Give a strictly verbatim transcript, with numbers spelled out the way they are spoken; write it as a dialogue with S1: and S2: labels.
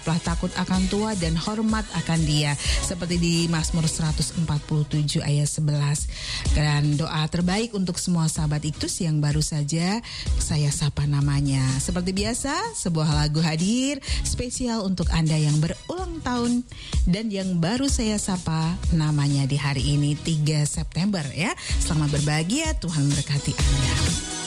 S1: tetaplah takut akan tua dan hormat akan Dia. Seperti di Mazmur seratus empat puluh tujuh ayat sebelas. Dan doa terbaik untuk semua sahabat Iktus yang baru saja saya sapa namanya. Seperti biasa, sebuah lagu hadir spesial untuk Anda yang berulang tahun dan yang baru saya sapa namanya di hari ini tiga September ya. Selamat berbahagia, Tuhan berkati Anda.